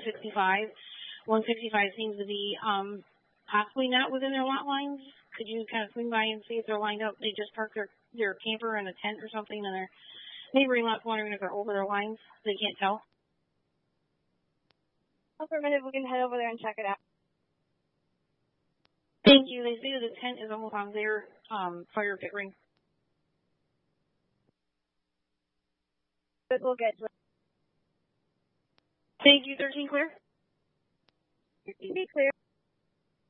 165. 165 seems to be possibly not within their lot lines. Could you kind of swing by and see if they're lined up? They just parked their camper in a tent or something, and their neighboring lot's wondering if they're over their lines. They can't tell. Affirmative, we can head over there and check it out. Thank you. They say that the tent is almost on their fire pit ring. But we'll get to it. Thank you. 13 clear? Be clear.